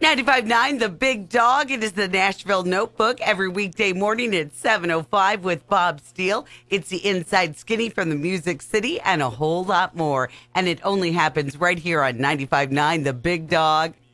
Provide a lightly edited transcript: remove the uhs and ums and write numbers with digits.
95.9 The Big Dog. It is the Nashville Notebook every weekday morning at 7:05 with Bob Steele. It's the Inside Skinny from the Music City and a whole lot more. And it only happens right here on 95.9 The Big Dog.